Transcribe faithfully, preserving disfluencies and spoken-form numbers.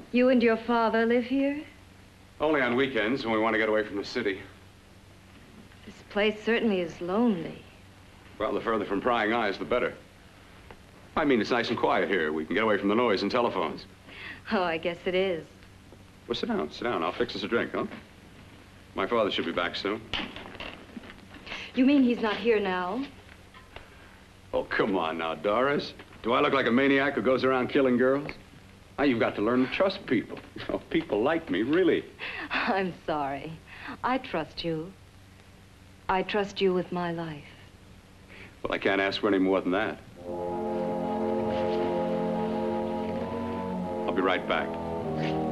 You and your father live here? Only on weekends when we want to get away from the city. This place certainly is lonely. Well, the further from prying eyes, the better. I mean, it's nice and quiet here. We can get away from the noise and telephones. Oh, I guess it is. Well, sit down, sit down. I'll fix us a drink, huh? My father should be back soon. You mean he's not here now? Oh, come on now, Doris. Do I look like a maniac who goes around killing girls? Now, you've got to learn to trust people. You know, people like me, really. I'm sorry. I trust you. I trust you with my life. Well, I can't ask for any more than that. I'll be right back.